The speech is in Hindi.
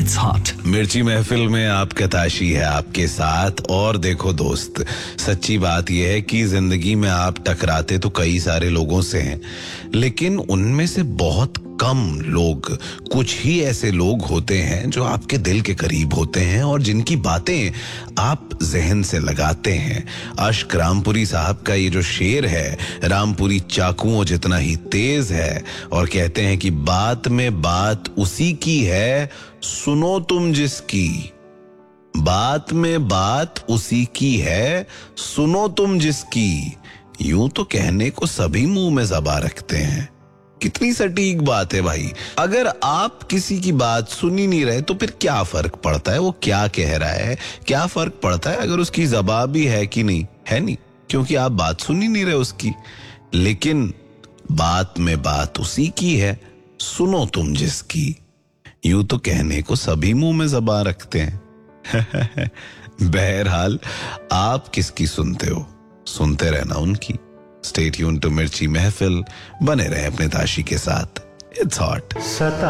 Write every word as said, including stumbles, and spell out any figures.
It's hot. मिर्ची महफिल में आपका ताशी है आपके साथ। और देखो दोस्त, सच्ची बात यह है कि जिंदगी में आप टकराते तो कई सारे लोगों से हैं, लेकिन उनमें से बहुत कम लोग, कुछ ही ऐसे लोग होते हैं जो आपके दिल के करीब होते हैं और जिनकी बातें आप जहन से लगाते हैं। अश्क रामपुरी साहब का ये जो शेर है, रामपुरी चाकुओं जितना ही तेज है, और कहते हैं कि बात में बात उसी की है, सुनो तुम जिसकी। बात में बात उसी की है, सुनो तुम जिसकी। यूं तो कहने को सभी मुंह में ज़बां रखते हैं। कितनी सटीक बात है भाई। अगर आप किसी की बात सुन ही नहीं रहे तो फिर क्या फर्क पड़ता है वो क्या कह रहा है? क्या फर्क पड़ता है अगर उसकी ज़बां भी है कि नहीं है? नहीं, क्योंकि आप बात सुन ही नहीं रहे उसकी। लेकिन बात में बात उसी की है, सुनो तुम जिसकी। यूं तो कहने को सभी मुंह में ज़बां रखते हैं। बहरहाल, आप किसकी सुनते हो? सुनते रहना उनकी। स्टे ट्यून्ड टू मिर्ची महफिल, बने रहे अपने ताशी के साथ। It's hot.